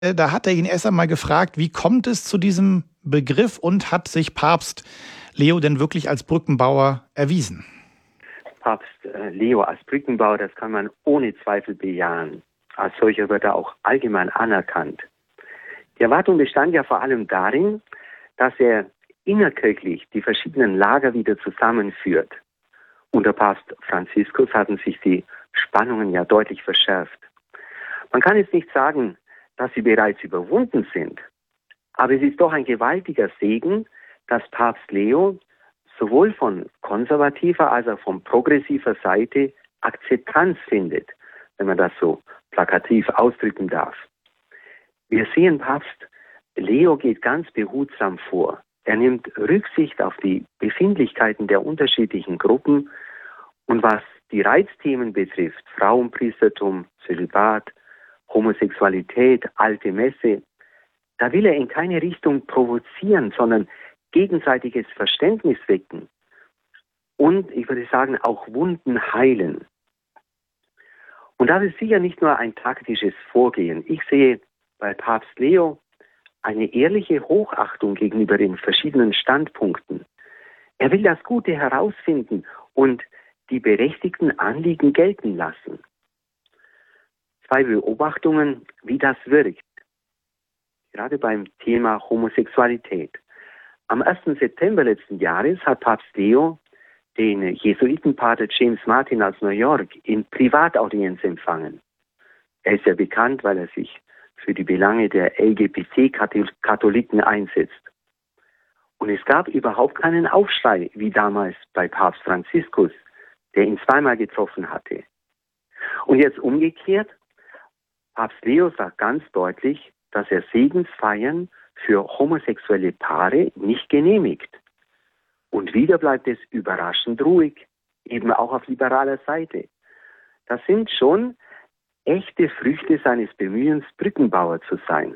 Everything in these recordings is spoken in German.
Da hat er ihn erst einmal gefragt, wie kommt es zu diesem Begriff und hat sich Papst Leo denn wirklich als Brückenbauer erwiesen? Papst Leo als Brückenbauer, das kann man ohne Zweifel bejahen. Als solcher wird er auch allgemein anerkannt. Die Erwartung bestand ja vor allem darin, dass er innerkirchlich die verschiedenen Lager wieder zusammenführt. Unter Papst Franziskus hatten sich die Spannungen ja deutlich verschärft. Man kann jetzt nicht sagen, dass sie bereits überwunden sind, aber es ist doch ein gewaltiger Segen, dass Papst Leo sowohl von konservativer als auch von progressiver Seite Akzeptanz findet, wenn man das so plakativ ausdrücken darf. Wir sehen, Papst Leo geht ganz behutsam vor. Er nimmt Rücksicht auf die Befindlichkeiten der unterschiedlichen Gruppen und was die Reizthemen betrifft, Frauenpriestertum, Zölibat, Homosexualität, alte Messe, da will er in keine Richtung provozieren, sondern gegenseitiges Verständnis wecken und, ich würde sagen, auch Wunden heilen. Und das ist sicher nicht nur ein taktisches Vorgehen. Ich sehe bei Papst Leo eine ehrliche Hochachtung gegenüber den verschiedenen Standpunkten. Er will das Gute herausfinden und die berechtigten Anliegen gelten lassen. 2 Beobachtungen, wie das wirkt. Gerade beim Thema Homosexualität. Am 1. September letzten Jahres hat Papst Leo den Jesuitenpater James Martin aus New York in Privataudienz empfangen. Er ist ja bekannt, weil er sich für die Belange der LGBT-Katholiken einsetzt. Und es gab überhaupt keinen Aufschrei, wie damals bei Papst Franziskus, der ihn zweimal getroffen hatte. Und jetzt umgekehrt, Papst Leo sagt ganz deutlich, dass er Segensfeiern für homosexuelle Paare nicht genehmigt. Und wieder bleibt es überraschend ruhig, eben auch auf liberaler Seite. Das sind schon echte Früchte seines Bemühens, Brückenbauer zu sein.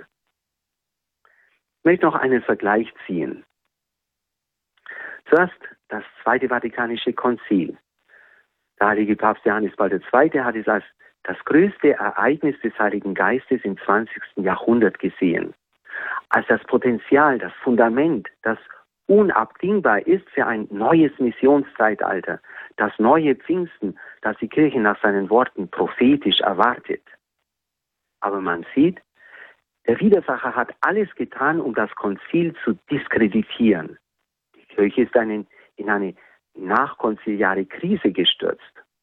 Ich möchte noch einen Vergleich ziehen. Zuerst das Zweite Vatikanische Konzil. Der heilige Papst Johannes Paul II. Hat es als das größte Ereignis des Heiligen Geistes im 20. Jahrhundert gesehen. Als das Potenzial, das Fundament, das unabdingbar ist für ein neues Missionszeitalter, das neue Pfingsten, das die Kirche nach seinen Worten prophetisch erwartet. Aber man sieht, der Widersacher hat alles getan, um das Konzil zu diskreditieren. Die Kirche ist in eine nachkonziliare Krise gestürzt.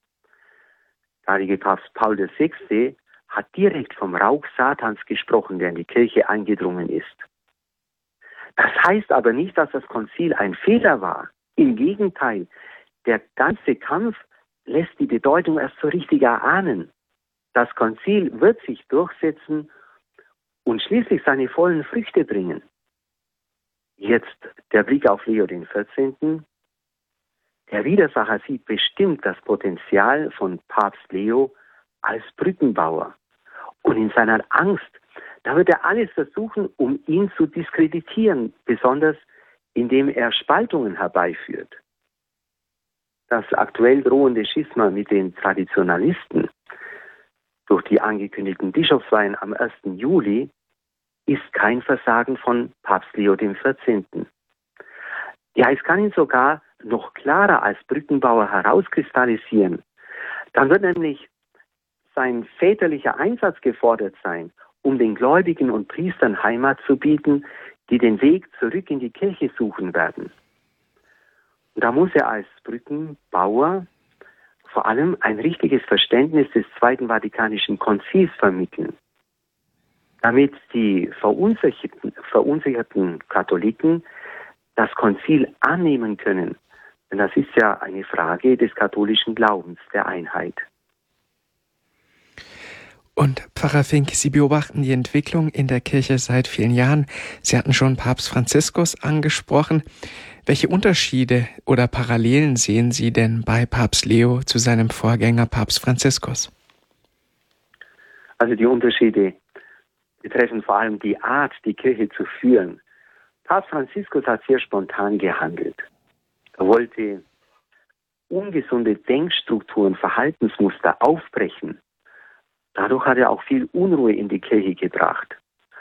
Der heilige Papst Paul VI. Hat direkt vom Rauch Satans gesprochen, der in die Kirche eingedrungen ist. Das heißt aber nicht, dass das Konzil ein Fehler war. Im Gegenteil, der ganze Kampf lässt die Bedeutung erst so richtig erahnen. Das Konzil wird sich durchsetzen und schließlich seine vollen Früchte bringen. Jetzt der Blick auf Leo XIV. Der Widersacher sieht bestimmt das Potenzial von Papst Leo als Brückenbauer. Und in seiner Angst, da wird er alles versuchen, um ihn zu diskreditieren, besonders indem er Spaltungen herbeiführt. Das aktuell drohende Schisma mit den Traditionalisten durch die angekündigten Bischofsweihen am 1. Juli ist kein Versagen von Papst Leo XIV. Ja, es kann ihn sogar noch klarer als Brückenbauer herauskristallisieren. Dann wird nämlich sein väterlicher Einsatz gefordert sein, um den Gläubigen und Priestern Heimat zu bieten, die den Weg zurück in die Kirche suchen werden. Und da muss er als Brückenbauer vor allem ein richtiges Verständnis des Zweiten Vatikanischen Konzils vermitteln, damit die verunsicherten Katholiken das Konzil annehmen können. Denn das ist ja eine Frage des katholischen Glaubens, der Einheit. Und Pfarrer Fink, Sie beobachten die Entwicklung in der Kirche seit vielen Jahren. Sie hatten schon Papst Franziskus angesprochen. Welche Unterschiede oder Parallelen sehen Sie denn bei Papst Leo zu seinem Vorgänger Papst Franziskus? Also die Unterschiede betreffen vor allem die Art, die Kirche zu führen. Papst Franziskus hat sehr spontan gehandelt. Er wollte ungesunde Denkstrukturen, Verhaltensmuster aufbrechen. Dadurch hat er auch viel Unruhe in die Kirche gebracht.